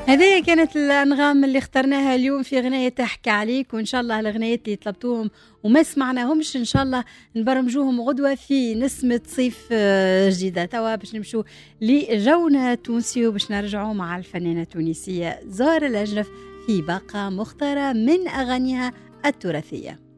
هذه كانت الأنغام اللي اخترناها اليوم في غناية تحكي عليك، وإن شاء الله الغنايات اللي طلبتوهم وما سمعناهمش إن شاء الله نبرمجوهم غدوة في نسمة صيف جديدة. توا باش نمشوا لجونا تونسي وباش نرجعوا مع الفنانة التونسية زهرة الأجرف في باقة مختارة من أغانيها التراثية.